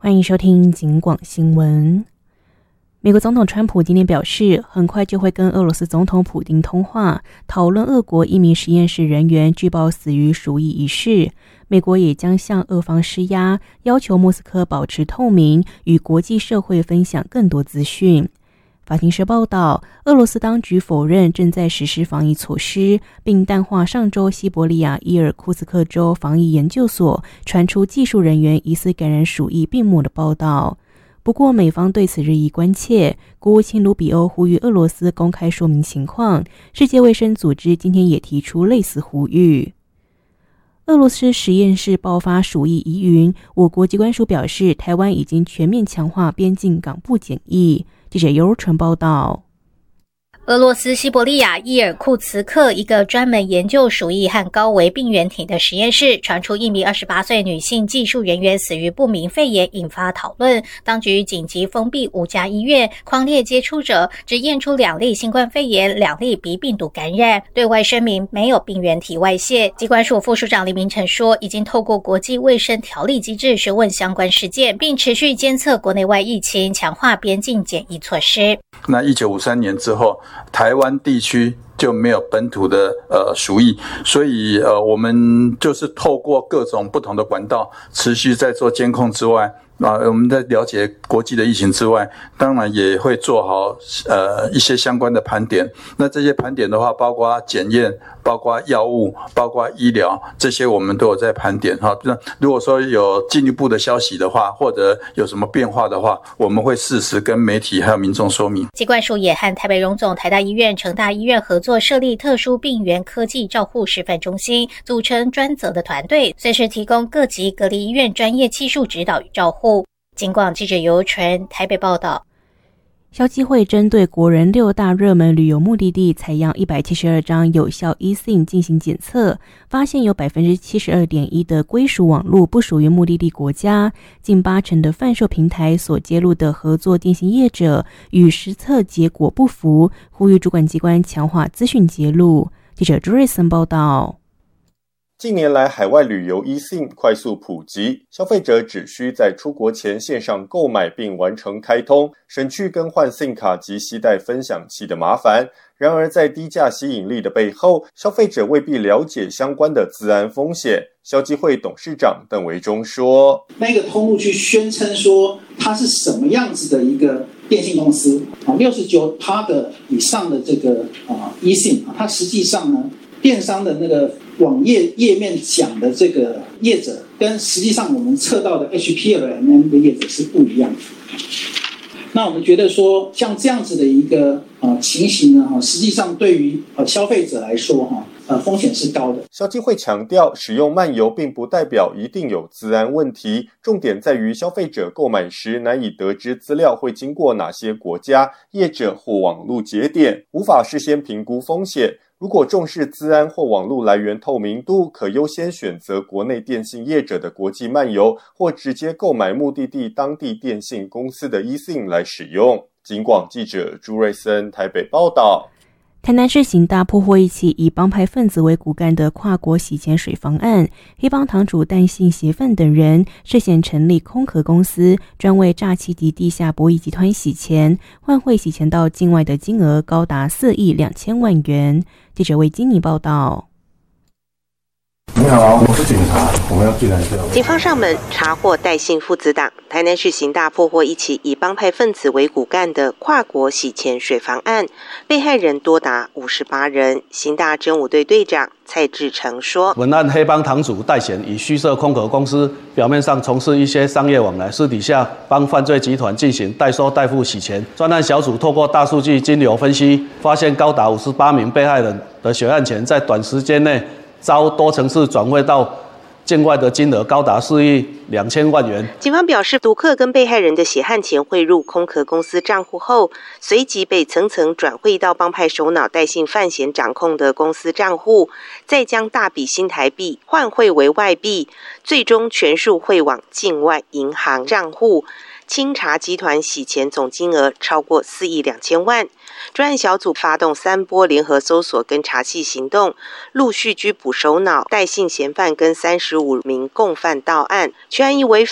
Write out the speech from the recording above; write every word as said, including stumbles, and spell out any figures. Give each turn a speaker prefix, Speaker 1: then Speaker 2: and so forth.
Speaker 1: 欢迎收听警广新闻。美国总统川普今天表示，很快就会跟俄罗斯总统普丁通话，讨论俄国一名实验室人员据报死于鼠疫一事。美国也将向俄方施压，要求莫斯科保持透明，与国际社会分享更多资讯。法新社报道，俄罗斯当局否认正在实施防疫措施，并淡化上周西伯利亚伊尔库茨克州防疫研究所传出技术人员疑似感染鼠疫病魔的报道。不过美方对此日益关切，国务卿卢比欧呼吁俄罗斯公开说明情况，世界卫生组织今天也提出类似呼吁。俄罗斯实验室爆发鼠疫疑云，我国疾管署表示，台湾已经全面强化边境港部检疫。记者尤纯报道。
Speaker 2: 俄罗斯西伯利亚伊尔库茨克一个专门研究鼠疫和高危病原体的实验室传出一名二十八岁女性技术人员死于不明肺炎，引发讨论。当局紧急封闭五家医院，匡列接触者，只验出两例新冠肺炎，两例鼻病毒感染，对外声明没有病原体外泄。疾管署副署长林明成说，已经透过国际卫生条例机制询问相关事件，并持续监测国内外疫情，强化边境检疫措施。
Speaker 3: 那一九五三年之后，台湾地区就没有本土的呃鼠疫，所以呃我们就是透过各种不同的管道，持续在做监控之外，啊，我们在了解国际的疫情之外，当然也会做好呃一些相关的盘点。那这些盘点的话，包括检验，包括药物，包括医疗，这些我们都有在盘点哈。那如果说有进一步的消息的话，或者有什么变化的话，我们会适时跟媒体还有民众说明。
Speaker 2: 疾管署也和台北荣总、台大医院、成大医院合作设立特殊病原科技照护示范中心，组成专责的团队，随时提供各级隔离医院专业技术指导与照护。警广记者尤纯台北报道。
Speaker 1: 消基会针对国人六大热门旅游目的地采样一百七十二张有效 eSIM 进行检测，发现有 百分之七十二点一 的归属网络不属于目的地国家，近八成的贩售平台所揭露的合作电信业者与实测结果不符，呼吁主管机关强化资讯揭露。记者朱瑞森报道。
Speaker 4: 近年来，海外旅游 eSIM 快速普及，消费者只需在出国前线上购买并完成开通，省去更换 SIM 卡及携带分享器的麻烦。然而，在低价吸引力的背后，消费者未必了解相关的资安风险。消基会董事长邓维忠说：“
Speaker 5: 那个通路去宣称说它是什么样子的一个电信公司啊， 百分之六十九 的以上的这个啊 eSIM 啊，它实际上呢，电商的那个网页页面讲的这个业者，跟实际上我们测到的 H P L M M 的业者是不一样的。那我们觉得说，像这样子的一个呃情形呢，实际上对于呃消费者来说哈，呃风险是高的。
Speaker 4: 消基会强调，使用漫游并不代表一定有资安问题，重点在于消费者购买时难以得知资料会经过哪些国家、业者或网络节点，无法事先评估风险。如果重视资安或网络来源透明度，可优先选择国内电信业者的国际漫游，或直接购买目的地当地电信公司的 eSIM 来使用。警广记者朱瑞森台北报道。
Speaker 1: 台南市刑大破获一起以帮派分子为骨干的跨国洗钱水方案，黑帮堂主戴姓协范等人涉嫌成立空壳公司，专为诈欺及地下博弈集团洗钱，换汇洗钱到境外的金额高达四亿两千万元。记者为金妮报道。
Speaker 6: 你好，我是警察，我们要进来一下。
Speaker 7: 警方上门查获戴姓父子党。台南市刑大破获一起以帮派分子为骨干的跨国洗钱水房案，被害人多达五十八人。刑大侦五队队长蔡志成说：“
Speaker 8: 本案黑帮堂主戴显以虚设空壳公司，表面上从事一些商业往来，私底下帮犯罪集团进行代收代付洗钱。专案小组透过大数据金流分析，发现高达五十八名被害人的血案钱在短时间内遭多层次转汇到境外的金额高达四亿两千万元。”
Speaker 7: 警方表示，赌客跟被害人的血汗钱汇入空壳公司账户后，随即被层层转汇到帮派首脑戴姓范闲掌控的公司账户，再将大笔新台币换汇为外币，最终全数汇往境外银行账户。清查集团洗钱总金额超过四亿两千万。专案小组发动三波联合搜索跟查缉行动，陆续拘捕首脑戴姓嫌犯跟三十五名共犯到案。全案以违